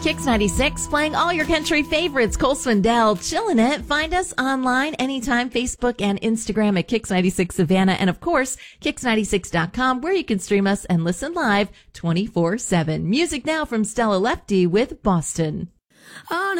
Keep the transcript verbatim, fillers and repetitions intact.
Kix ninety-six, playing all your country favorites. Cole Swindell, chillin' it. Find us online anytime, Facebook and Instagram at Kix ninety-six Savannah. And of course, Kix ninety-six dot com, where you can stream us and listen live twenty-four seven. Music now from Stella Lefty with Boston. On